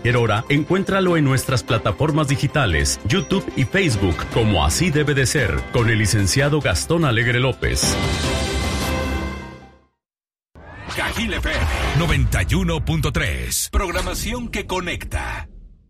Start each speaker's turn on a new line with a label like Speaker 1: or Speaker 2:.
Speaker 1: cualquier hora, encuéntralo en nuestras plataformas digitales, YouTube y Facebook, como Así Debe de Ser, con el licenciado Gastón Alegre López.
Speaker 2: Cajil FM 91.3. Programación que conecta.